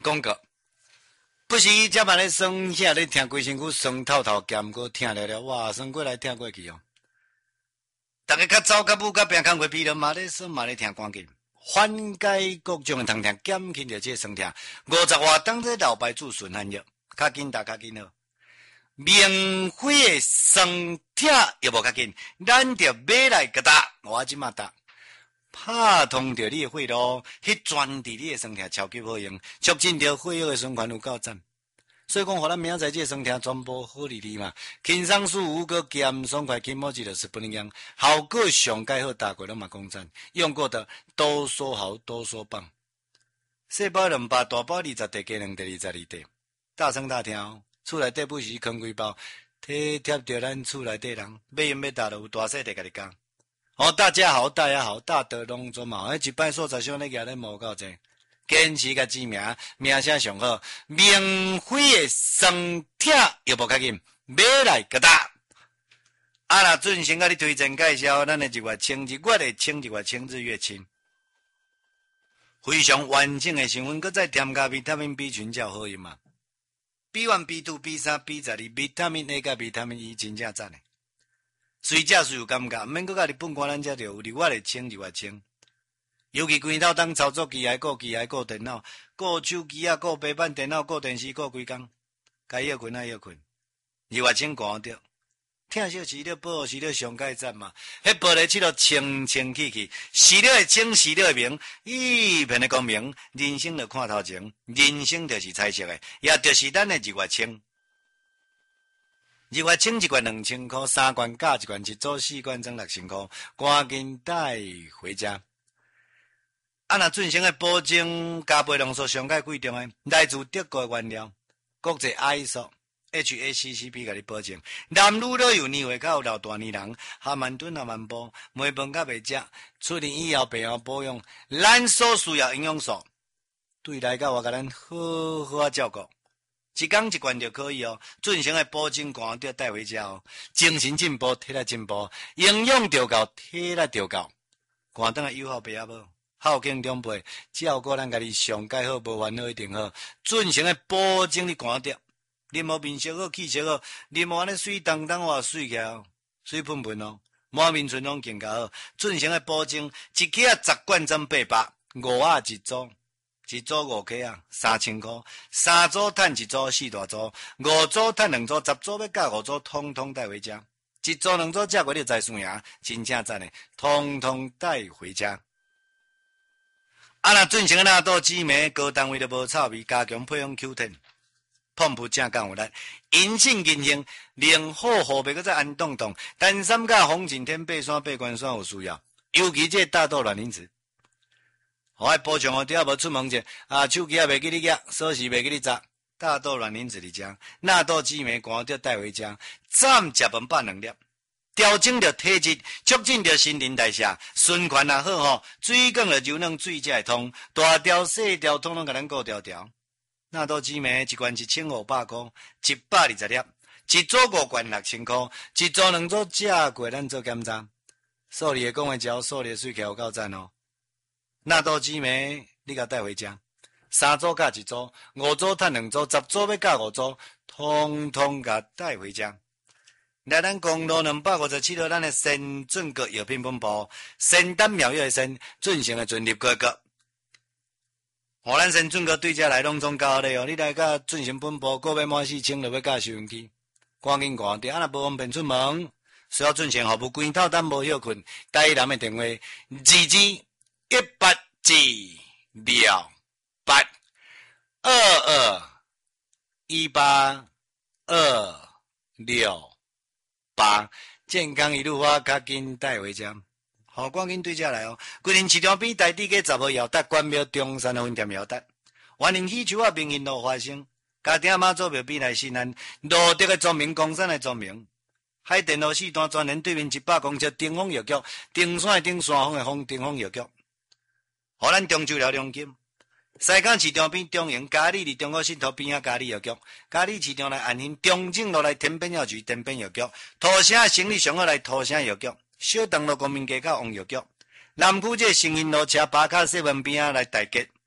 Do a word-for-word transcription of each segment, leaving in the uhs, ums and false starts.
广告。不是这嘛咧酸遐咧听规身躯酸透透咸过听了了，哇，酸过来听过去哦。大家较早较母较病康过疲劳嘛咧酸嘛咧听赶紧，缓解各种的疼痛，减轻着这酸痛。五十外当这老牌子顺汗药，较紧打较紧好。免费的酸痛又无较紧，咱着买来个打，我即马打。拍通着你的血路，迄专治你的酸痛超级好用，促进着血液的循环有够赞。所以讲，互咱明仔载这酸痛全部好利利嘛，轻松舒服个咸爽快，筋膜肌就是不能样，效果上介好，大家拢嘛讲赞，用过的多说好，多说棒。细包两包，大包二十块，加两块二十二块，大声大听，厝内底不时扛几包，体贴着咱厝内底人，买用要大就有大细地甲你讲。哦，大家好，大家好，大德隆中嘛，迄一摆所在上咧举咧无够济，坚持甲知名，名声上好，免费的酸痛又无较紧，买来个打。啊，若准先甲你推荐介绍，咱的一月清，一月的清，一月清日月清，非常完整的成分，搁再添加维他命 B 群较好用嘛。B 一、B 二、B 三、B 十二，维他命 A 甲维他命 E 真正赞的。随食随有感觉，毋免搁甲日本看咱遮着有，日月会清日月清。尤其规头当操作机械、顾机械、顾电脑、顾手机啊、顾平板电脑、顾电视、顾规工，该休困啊休困。日月清寒着，听小时了报时了上盖赞嘛，迄报咧佚落清清气气，时了会清时了会明，一片的光明，人生着看头前，人生就是彩色的，也就是咱的日月清。日月清一罐两千块，三罐加一罐，一组四罐装六千块，赶紧带回家。啊，那准成的保证加倍浓缩上盖贵重的，来自德国的原料，国际 I S O H A C C P 甲你保证。男女都有年岁较有老大年人，下慢蹲下慢步，糜饭较袂食，出年以后病后保养，咱所需要营养素，对来甲我甲咱好好啊照顾。一天一罐就可以哦，准成的保证罐就带回家哦。精神进步，体力进步，营养就够，体力就够。罐灯的友好白啊无，孝敬长辈，照顾咱家己上介好，无烦恼一定好。准成的保证你罐掉，啉无面色好，气色好，啉无安尼水当当话水起来，水喷喷哦，满面春拢更加好。准成的保证，一克啊十罐装八百，五啊一组。一组五克啊，三千块；三组赚一组，四大组；五组赚两组，十组要加五组，通通带回家。一组两组吃过你财输赢，真正赞的，通通带回家。啊，那准成的纳豆紫莓，高单位的无臭味，加强配方 Q 十，碰不正讲有力，银杏银杏，连好后背搁再安冻冻，单三甲红景天背山背关山有需要，尤其这大豆卵磷脂。我爱补充哦，只要无出门者，啊，手机也袂记你夹，锁匙袂记你砸，大豆卵磷脂里浆，纳豆紫莓干掉带回家，暂食饭百两粒，调整着体质，促进着新陈代谢，循环也好吼，水管着柔软，水才会通，大条细条统统甲咱顾条条。纳豆紫莓一罐一千五百块，一百二十粒，一组五罐六千块，一组两组食过咱做检查，数字的讲话招，数字的水起有够赞哦。纳豆紫莓，你甲带回家，三组加一组，五组赚两组，十组要加五组，通通甲带回家。来咱公路两百五十七号，咱的先准国药品本部，仙丹妙药的仙，准成的准入国国。互咱先准国对遮来拢总交咧哦，你来甲准成本部，个别满四千就要加收音机，赶紧赶掉，啊若无方便出门，需要准成服务关头等无休困，台南的电话二二。一八四六八二二一八二六八，健康一路花，较紧带回家。好，赶紧对遮来哦！规年市场边台底个十号摇达关庙中山的分店摇达，万宁喜球啊，名因路花生，家丁妈祖庙边来新安，罗德的庄名，江山的庄名。海电路四段专连对面一百公尺，顶风药局，顶山顶山峰的风顶风药局。互咱中州了两金，西港市场边中营嘉里伫中国信托边啊，嘉里药局，嘉里市场来安兴，中正路来天边药局，天边药局，土城生理上好来土城药局，小东路公民街口王药局，南区这成因路车巴卡西门边啊来大吉，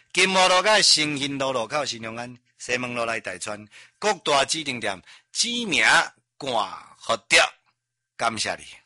金华路甲诚信路路口新隆安，西门路来大川，各大指定店，指名挂合着，感谢你。